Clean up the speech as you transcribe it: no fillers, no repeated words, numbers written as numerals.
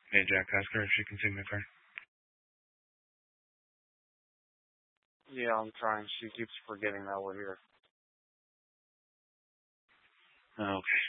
Hey, Jack, ask her if she can see my car. Yeah, I'm trying. She keeps forgetting that we're here. Oh, okay.